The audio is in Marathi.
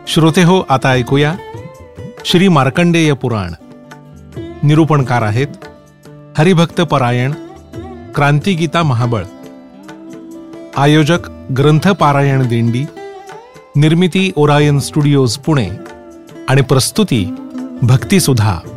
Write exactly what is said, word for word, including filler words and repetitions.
श्रोते हो, आता ऐकूया श्री मार्कंडेय पुराण. निरूपणकार आहेत हरिभक्त परायण क्रांतिगीता महाबळ. आयोजक ग्रंथ पारायण दिंडी. निर्मिती ओरायन स्टुडिओज पुणे आणि प्रस्तुती भक्तिसुधा.